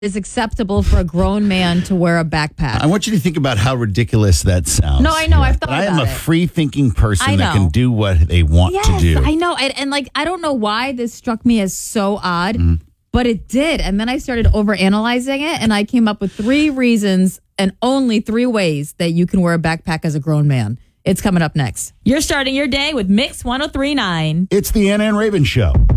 is acceptable for a grown man to wear a backpack? I want you to think about how ridiculous that sounds. No, I know. I've thought I about am a it. free-thinking person I that can know. do what they want to do. I know. And I don't know why this struck me as so odd, but it did. And then I started overanalyzing it, and I came up with 3 reasons and only 3 ways that you can wear a backpack as a grown man. It's coming up next. You're starting your day with Mix 103.9. It's the Ann Raven Show.